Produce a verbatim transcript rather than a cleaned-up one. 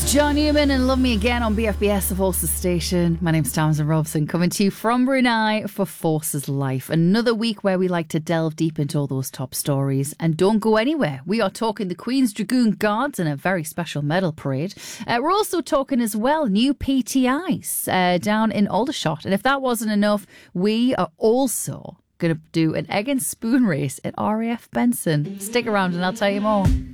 John Newman and Love Me Again on B F B S, the Forces Station. My name's Tamsin Robson, coming to you from Brunei for Forces Life. Another week where we like to delve deep into all those top stories. And don't go anywhere. We are talking the Queen's Dragoon Guards and a very special medal parade. Uh, we're also talking as well new P T Is uh, down in Aldershot. And if that wasn't enough, we are also going to do an egg and spoon race at R A F Benson. Stick around and I'll tell you more.